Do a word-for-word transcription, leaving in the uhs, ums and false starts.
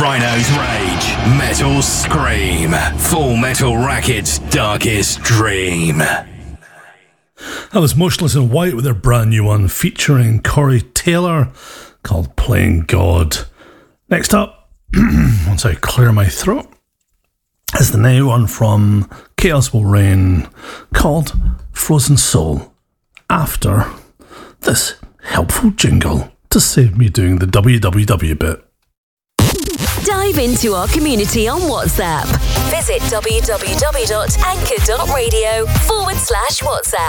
Rhino's Rage, Metal Scream, Full Metal Racket's Darkest Dream. That was Motionless in White with their brand new one featuring Corey Taylor called Playing God. Next up, once I clear my throat, is the new one from Chaos Will Reign called Frozen Soul, after this helpful jingle to save me doing the W W W bit. Dive into our community on WhatsApp. Visit www.anchor.radio forward slash WhatsApp.